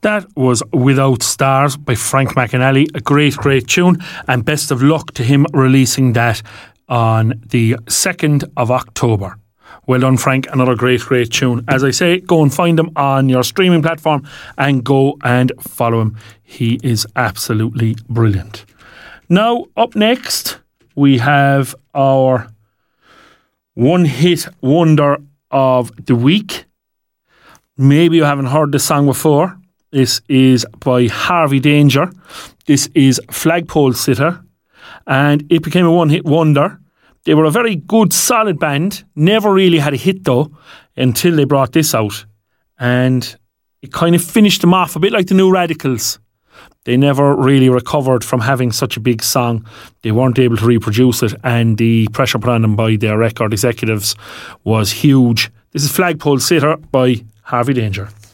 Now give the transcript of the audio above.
That was Without Stars by Frank McAnally, a great tune, and best of luck to him releasing that on the 2nd of October. Well done, Frank. Another great tune. As I say, go and find him on your streaming platform and go and follow him. He is absolutely brilliant. Now, up next, we have our one-hit wonder of the week. Maybe you haven't heard this song before. This is by Harvey Danger. This is Flagpole Sitter, and it became a one-hit wonder. They were a very good, solid band. Never really had a hit, though, until they brought this out. And it kind of finished them off, a bit like the New Radicals. They never really recovered from having such a big song. They weren't able to reproduce it, and the pressure put on them by their record executives was huge. This is Flagpole Sitter by Harvey Danger.